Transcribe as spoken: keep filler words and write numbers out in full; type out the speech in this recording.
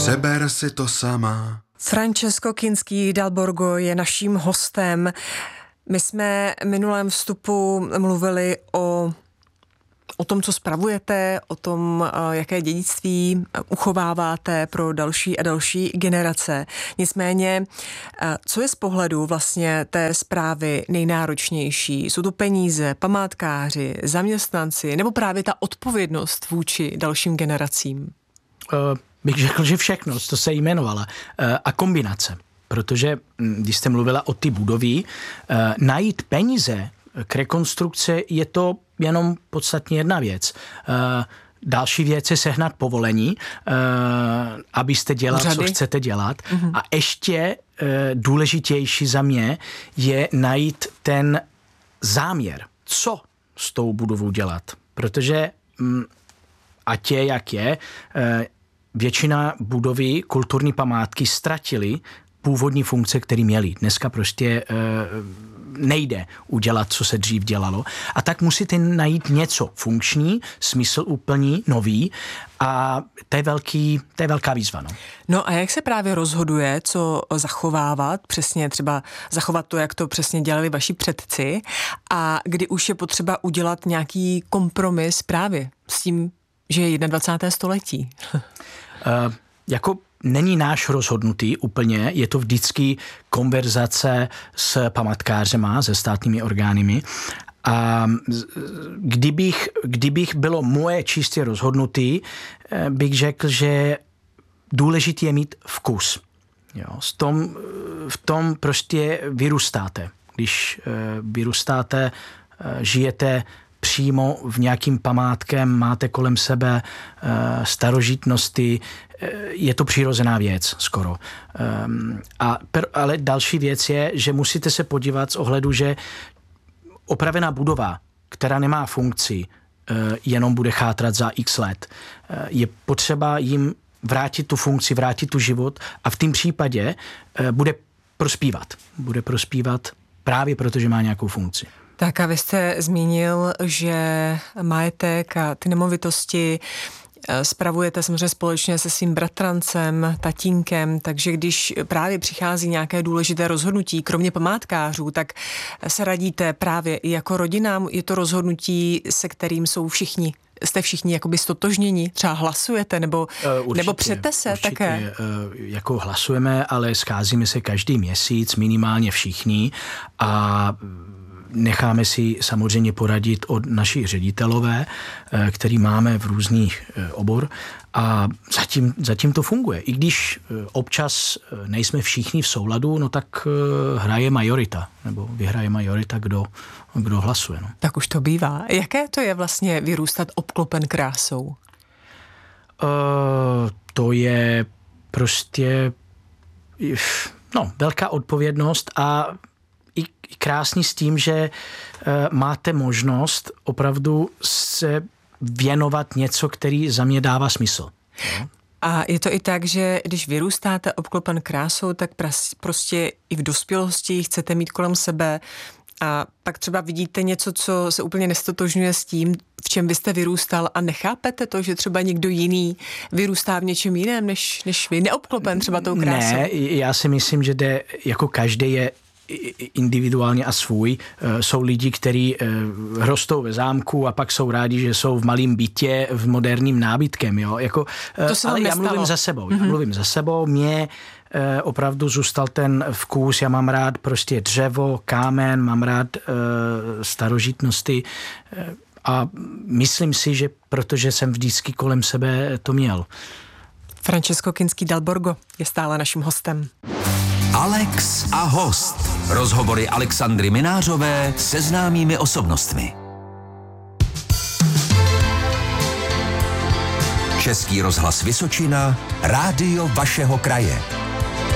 Přeber si to sama. Francesco Kinský Dalborgo je naším hostem. My jsme v minulém vstupu mluvili o o tom, co spravujete, o tom, jaké dědictví uchováváte pro další a další generace. Nicméně, co je z pohledu vlastně té správy nejnáročnější? Jsou to peníze, památkáři, zaměstnanci, nebo právě ta odpovědnost vůči dalším generacím? Uh, bych řekl, že všechno, to se jmenovala. Uh, a kombinace. Protože, když jste mluvila o ty budovy, uh, najít peníze k rekonstrukci je to jenom podstatně jedna věc. Uh, další věc je sehnat povolení, uh, abyste dělali, co chcete dělat. Mm-hmm. A ještě uh, důležitější za mě je najít ten záměr, co s tou budovou dělat. Protože um, ať je, jak je, uh, většina budovy kulturní památky ztratily původní funkce, které měly. Dneska prostě uh, nejde udělat, co se dřív dělalo. A tak musíte najít něco funkční, smysl úplný, nový a to je, velký, to je velká výzva. No. no a jak se právě rozhoduje, co zachovávat, přesně třeba zachovat to, jak to přesně dělali vaši předci a kdy už je potřeba udělat nějaký kompromis právě s tím, že je dvacátého prvního století? uh, jako není náš rozhodnutý úplně, je to vždycky konverzace s památkářema, se státními orgány. A kdybych, kdybych bylo moje čistě rozhodnutý, bych řekl, že důležitý je mít vkus. Jo, v tom, v tom prostě vyrůstáte. Když vyrůstáte, žijete přímo v nějakým památkem, máte kolem sebe uh, starožitnosti, uh, je to přirozená věc skoro. Um, a per, ale další věc je, že musíte se podívat z ohledu, že opravená budova, která nemá funkci, uh, jenom bude chátrat za x let. Uh, je potřeba jim vrátit tu funkci, vrátit tu život a v tom případě uh, bude prospívat. Bude prospívat právě proto, že má nějakou funkci. Tak a vy jste zmínil, že majetek a ty nemovitosti spravujete samozřejmě společně se svým bratrancem, tatínkem, takže když právě přichází nějaké důležité rozhodnutí, kromě památkářů, tak se radíte právě i jako rodina. Je to rozhodnutí, se kterým jsou všichni, jste všichni jakoby stotožněni? Třeba hlasujete, nebo, určitě, nebo přete se určitě, také? Jako hlasujeme, ale scházíme se každý měsíc, minimálně všichni a necháme si samozřejmě poradit od našich ředitelové, který máme v různých obor a zatím, zatím to funguje. I když občas nejsme všichni v souladu, no tak hraje majorita, nebo vyhraje majorita, kdo, kdo hlasuje. No. Tak už to bývá. Jaké to je vlastně vyrůstat obklopen krásou? Uh, to je prostě no, velká odpovědnost a i krásný s tím, že uh, máte možnost opravdu se věnovat něco, který za mě dává smysl. No? A je to i tak, že když vyrůstáte obklopen krásou, tak pras, prostě i v dospělosti chcete mít kolem sebe a pak třeba vidíte něco, co se úplně nestotožňuje s tím, v čem vy jste vyrůstal a nechápete to, že třeba někdo jiný vyrůstá v něčem jiném, než, než vy, neobklopen třeba tou krásou. Ne, já si myslím, že jde, jako každý je individuálně a svůj. Jsou lidi, kteří rostou ve zámku a pak jsou rádi, že jsou v malém bytě v moderním nábytkem. Jo? Jako, to ale já nestalo. mluvím za sebou. Mm-hmm. Já mluvím za sebou. Mně opravdu zůstal ten vkus. Já mám rád prostě dřevo, kámen, mám rád starožitnosti a myslím si, že protože jsem vždycky kolem sebe to měl. Francesco Kinský Dalborgo je stále naším hostem. Alex a host. Rozhovory Alexandry Minářové se známými osobnostmi. Český rozhlas Vysočina, rádio vašeho kraje.